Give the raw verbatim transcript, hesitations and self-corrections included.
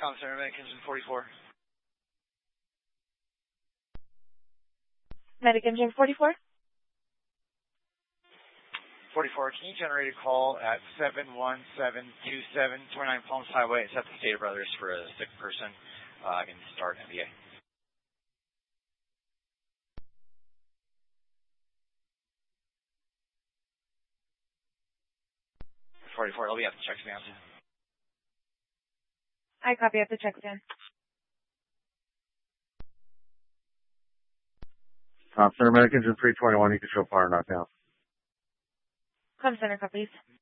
Com Center, Medic Engine forty-four. Medic Engine forty-four? forty-four, can you generate a call at seven one seven two seven, twenty-nine Palms Highway? It's at the Stater Brothers for a sick person uh, in Start N B A. forty-four, I'll be at the check stand. I copy at the check stand. Com Center, Medic Engine three twenty-one, you can show fire not down. Com Center copies.